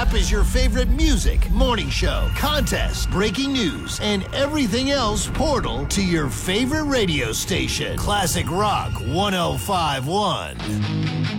app is your favorite music, morning show, contest, breaking news, and everything else portal to your favorite radio station. Classic Rock 1051.